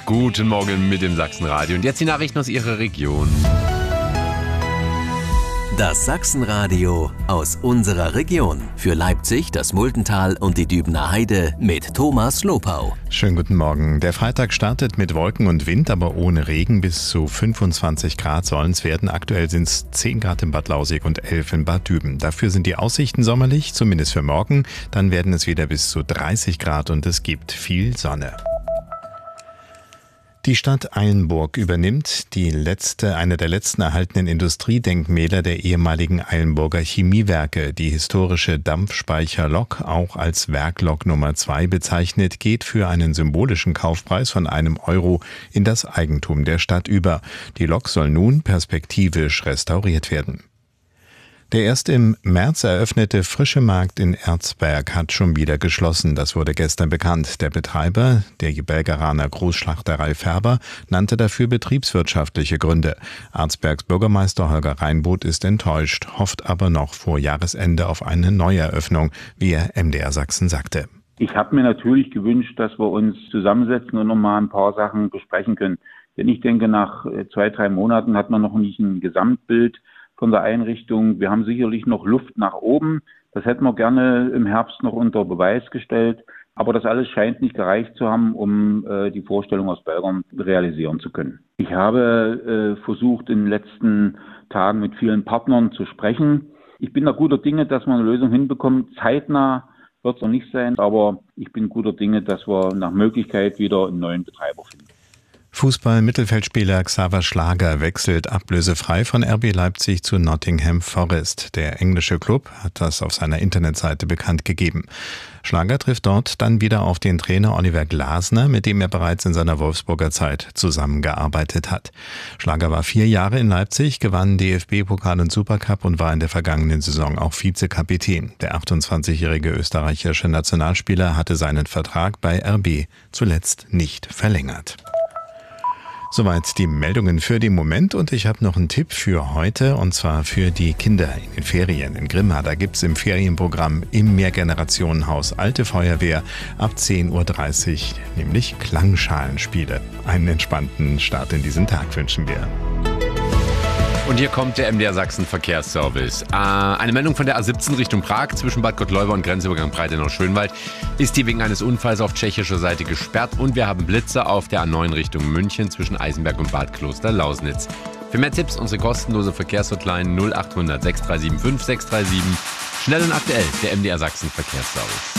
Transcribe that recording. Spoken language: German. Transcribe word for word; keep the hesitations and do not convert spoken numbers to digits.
Guten Morgen mit dem Sachsenradio. Und jetzt die Nachrichten aus Ihrer Region. Das Sachsenradio aus unserer Region. Für Leipzig, das Muldental und die Dübener Heide mit Thomas Lopau. Schönen guten Morgen. Der Freitag startet mit Wolken und Wind, aber ohne Regen. Bis zu fünfundzwanzig Grad sollen es werden. Aktuell sind es zehn Grad in Bad Lausick und elf in Bad Düben. Dafür sind die Aussichten sommerlich, zumindest für morgen. Dann werden es wieder bis zu dreißig Grad und es gibt viel Sonne. Die Stadt Eilenburg übernimmt die letzte, eine der letzten erhaltenen Industriedenkmäler der ehemaligen Eilenburger Chemiewerke. Die historische Dampfspeicherlok, auch als Werklok Nummer zwei bezeichnet, geht für einen symbolischen Kaufpreis von einem Euro in das Eigentum der Stadt über. Die Lok soll nun perspektivisch restauriert werden. Der erst im März eröffnete Frische Markt in Erzberg hat schon wieder geschlossen. Das wurde gestern bekannt. Der Betreiber, der Belgeraner Großschlachterei Färber, nannte dafür betriebswirtschaftliche Gründe. Erzbergs Bürgermeister Holger Reinboth ist enttäuscht, hofft aber noch vor Jahresende auf eine Neueröffnung, wie er M D R Sachsen sagte. Ich habe mir natürlich gewünscht, dass wir uns zusammensetzen und nochmal ein paar Sachen besprechen können. Denn ich denke, nach zwei, drei Monaten hat man noch nicht ein Gesamtbild von der Einrichtung. Wir haben sicherlich noch Luft nach oben. Das hätten wir gerne im Herbst noch unter Beweis gestellt. Aber das alles scheint nicht gereicht zu haben, um äh, die Vorstellung aus Belgern realisieren zu können. Ich habe äh, versucht, in den letzten Tagen mit vielen Partnern zu sprechen. Ich bin da guter Dinge, dass wir eine Lösung hinbekommen. Zeitnah wird es noch nicht sein, aber ich bin guter Dinge, dass wir nach Möglichkeit wieder einen neuen Betreiber finden. Fußball-Mittelfeldspieler Xaver Schlager wechselt ablösefrei von R B Leipzig zu Nottingham Forest. Der englische Klub hat das auf seiner Internetseite bekannt gegeben. Schlager trifft dort dann wieder auf den Trainer Oliver Glasner, mit dem er bereits in seiner Wolfsburger Zeit zusammengearbeitet hat. Schlager war vier Jahre in Leipzig, gewann D F B-Pokal und Supercup und war in der vergangenen Saison auch Vizekapitän. Der achtundzwanzigjährige österreichische Nationalspieler hatte seinen Vertrag bei R B zuletzt nicht verlängert. Soweit die Meldungen für den Moment und ich habe noch einen Tipp für heute und zwar für die Kinder in den Ferien in Grimma. Da gibt es im Ferienprogramm im Mehrgenerationenhaus Alte Feuerwehr ab zehn Uhr dreißig, nämlich Klangschalenspiele. Einen entspannten Start in diesen Tag wünschen wir. Und hier kommt der M D R Sachsen Verkehrsservice. Äh, eine Meldung von der A siebzehn Richtung Prag zwischen Bad Gottleuba und Grenzübergang Breitenau-Schönwald ist die wegen eines Unfalls auf tschechischer Seite gesperrt und wir haben Blitze auf der A neun Richtung München zwischen Eisenberg und Bad Kloster-Lausnitz. Für mehr Tipps unsere kostenlose Verkehrshotline null acht hundert sechs drei sieben fünf sechs drei sieben. Schnell und aktuell der M D R Sachsen Verkehrsservice.